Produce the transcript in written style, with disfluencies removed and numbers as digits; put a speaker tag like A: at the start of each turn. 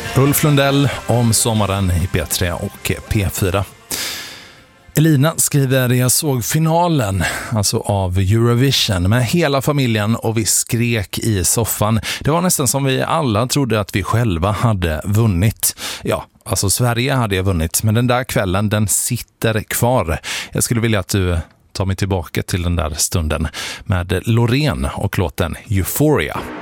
A: Ulf Lundell om sommaren i P3 och P4. Elina skriver: jag såg finalen, alltså av Eurovision, med hela familjen och vi skrek i soffan. Det var nästan som vi alla trodde att vi själva hade vunnit. Ja, alltså Sverige hade jag vunnit, men den där kvällen, den sitter kvar. Jag skulle vilja att du tar mig tillbaka till den där stunden med Loreen och låten Euphoria.